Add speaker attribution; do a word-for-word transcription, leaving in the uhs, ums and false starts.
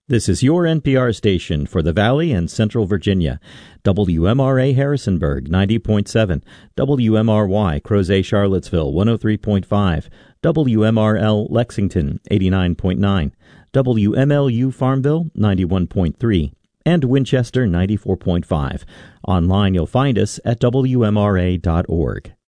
Speaker 1: This is your N P R station for the Valley and Central Virginia. W M R A Harrisonburg, ninety point seven. W M R Y Crozet Charlottesville, one oh three point five. W M R L Lexington, eighty-nine point nine. W M L U Farmville, ninety-one point three. And Winchester, ninety-four point five. Online you'll find us at W M R A dot org.